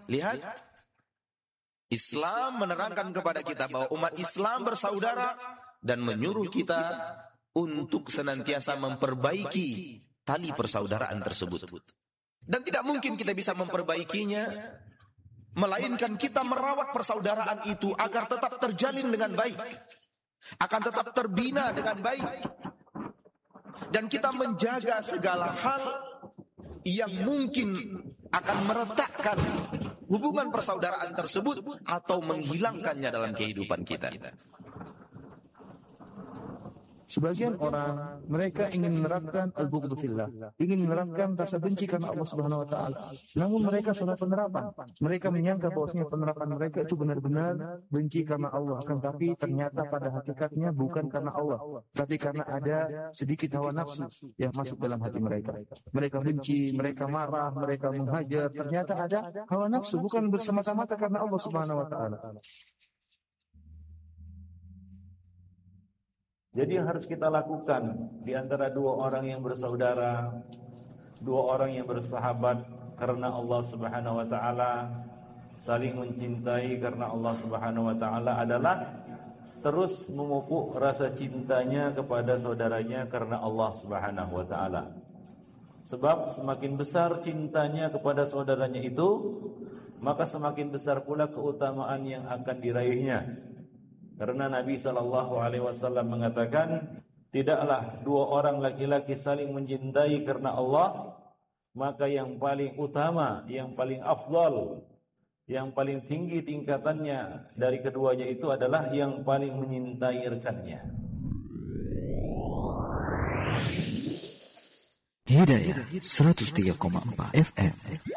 Lihat, Islam menerangkan kepada kita bahwa umat Islam bersaudara dan menyuruh kita untuk senantiasa memperbaiki tali persaudaraan tersebut. Dan tidak mungkin kita bisa memperbaikinya melainkan kita merawat persaudaraan itu agar tetap terjalin dengan baik, akan tetap terbina dengan baik, dan kita menjaga segala hal yang mungkin akan meretakkan hubungan persaudaraan tersebut atau menghilangkannya dalam kehidupan kita. Sebagian orang, mereka ingin menerapkan al-bughdhu fillah, ingin menerapkan rasa benci karena Allah Subhanahu wa taala. Namun mereka salah penerapan. Mereka menyangka bahwasanya penerapan mereka itu benar-benar benci karena Allah, akan tapi ternyata pada hakikatnya bukan karena Allah, tapi karena ada sedikit hawa nafsu yang masuk dalam hati mereka. Mereka benci, mereka marah, mereka menghajar, ternyata ada hawa nafsu, bukan bersemata-mata karena Allah Subhanahu wa taala. Jadi yang harus kita lakukan di antara dua orang yang bersaudara, dua orang yang bersahabat karena Allah Subhanahu wa taala, saling mencintai karena Allah Subhanahu wa taala adalah terus memupuk rasa cintanya kepada saudaranya karena Allah Subhanahu wa taala. Sebab semakin besar cintanya kepada saudaranya itu, maka semakin besar pula keutamaan yang akan diraihnya. Karena Nabi SAW mengatakan, tidaklah dua orang laki-laki saling mencintai karena Allah, maka yang paling utama, yang paling afdal, yang paling tinggi tingkatannya dari keduanya itu adalah yang paling menyintai rekannya. Hidayah 103,4 FM.